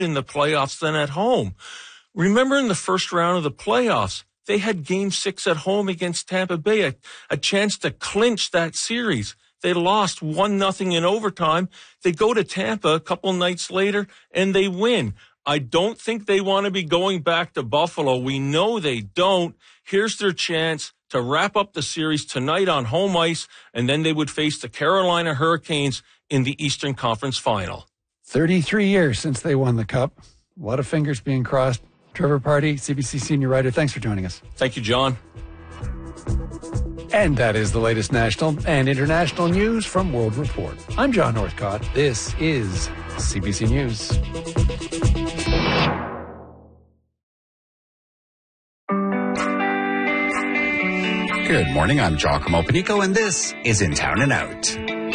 in the playoffs than at home. Remember in the first round of the playoffs, they had Game 6 at home against Tampa Bay, a chance to clinch that series. They lost 1-0 in overtime. They go to Tampa a couple nights later, and they win. I don't think they want to be going back to Buffalo. We know they don't. Here's their chance to wrap up the series tonight on home ice, and then they would face the Carolina Hurricanes in the Eastern Conference Final. 33 years since they won the Cup. A lot of fingers being crossed. Trevor Party, CBC senior writer, thanks for joining us. Thank you, John. And that is the latest national and international news from World Report. I'm John Northcott. This is CBC News. Good morning. I'm Giacomo Panico, and this is In Town and Out.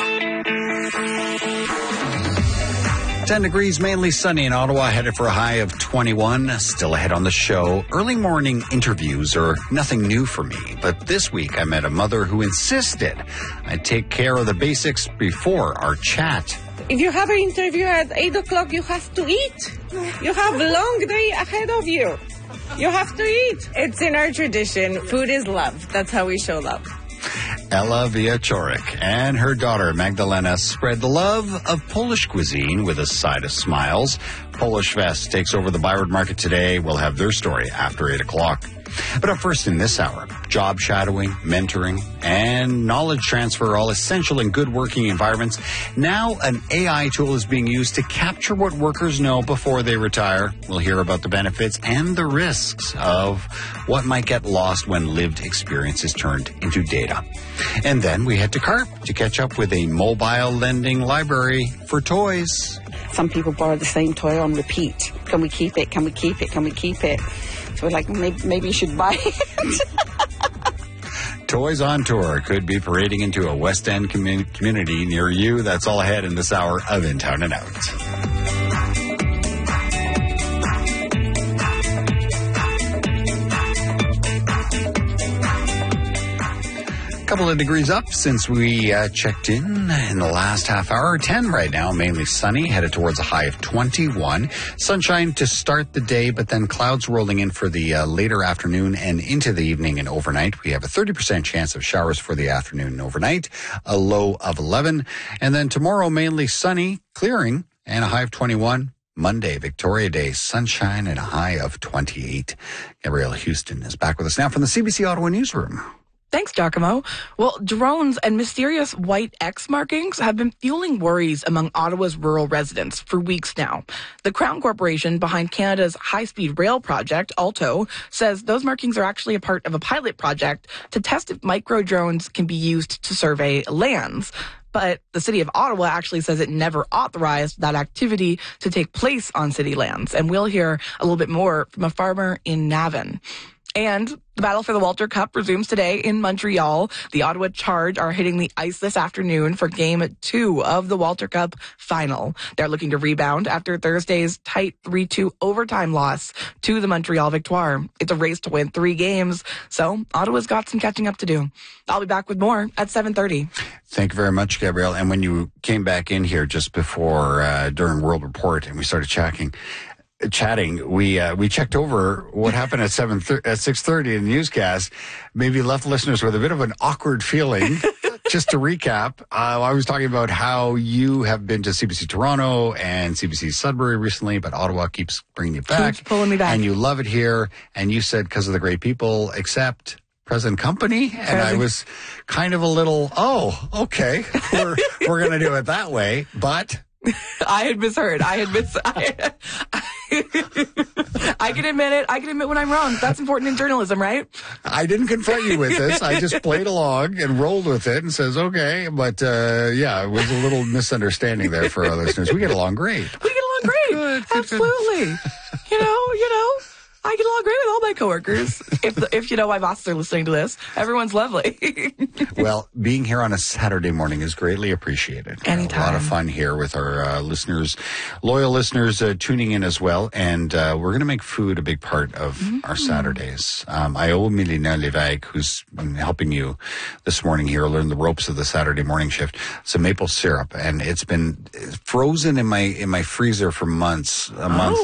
10 degrees, mainly sunny in Ottawa, headed for a high of 21. Still ahead on the show. Early morning interviews are nothing new for me, but this week I met a mother who insisted I take care of the basics before our chat. If you have an interview at 8 o'clock, you have to eat. You have a long day ahead of you. You have to eat. It's in our tradition. Food is love. That's how we show love. Ella Wieczorek and her daughter Magdalena spread the love of Polish cuisine with a side of smiles. Polish Fest takes over the Byward Market today. We'll have their story after 8 o'clock. But up first in this hour, job shadowing, mentoring, and knowledge transfer are all essential in good working environments. Now an AI tool is being used to capture what workers know before they retire. We'll hear about the benefits and the risks of what might get lost when lived experience is turned into data. And then we head to CARP to catch up with a mobile lending library for toys. Some people borrow the same toy on repeat. Can we keep it? Can we keep it? Can we keep it? So we're like, maybe you should buy it. Toys on Tour could be parading into a West End community near you. That's all ahead in this hour of In Town and Out. Couple of degrees up since we checked in the last half hour. 10 right now, mainly sunny, headed towards a high of 21. Sunshine to start the day, but then clouds rolling in for the later afternoon and into the evening and overnight. We have a 30% chance of showers for the afternoon and overnight, a low of 11. And then tomorrow, mainly sunny, clearing, and a high of 21. Monday, Victoria Day, sunshine and a high of 28. Gabrielle Houston is back with us now from the CBC Ottawa Newsroom. Thanks, Giacomo. Well, drones and mysterious white X markings have been fueling worries among Ottawa's rural residents for weeks now. The Crown Corporation behind Canada's high-speed rail project, Alto, says those markings are actually a part of a pilot project to test if micro-drones can be used to survey lands. But the city of Ottawa actually says it never authorized that activity to take place on city lands. And we'll hear a little bit more from a farmer in Navan. And the battle for the Walter Cup resumes today in Montreal. The Ottawa Charge are hitting the ice this afternoon for Game 2 of the Walter Cup final. They're looking to rebound after Thursday's tight 3-2 overtime loss to the Montreal Victoire. It's a race to win 3 games, so Ottawa's got some catching up to do. I'll be back with more at 7:30. Thank you very much, Gabrielle. And when you came back in here just before, during World Report, and we started chatting, we checked over what happened at 6:30 in the newscast. Maybe left listeners with a bit of an awkward feeling. Just to recap, I was talking about how you have been to CBC Toronto and CBC Sudbury recently, but Ottawa keeps bringing you back. Keeps pulling me back. And you love it here. And you said because of the great people, except present company. And I was kind of a little, okay, we're going to do it that way. But I had misheard. I can admit it. I can admit when I'm wrong. That's important in journalism, right? I didn't confront you with this. I just played along and rolled with it and says, okay. But, it was a little misunderstanding there for our listeners. We get along great. We get along great. Absolutely. You know, I get along great with all my coworkers. If my bosses are listening to this, everyone's lovely. Well, being here on a Saturday morning is greatly appreciated. Anytime. A lot of fun here with our listeners, loyal listeners tuning in as well. And we're going to make food a big part of our Saturdays. I owe Milena Levesque, who's been helping you this morning here, learn the ropes of the Saturday morning shift, some maple syrup. And it's been frozen in my freezer for months, a month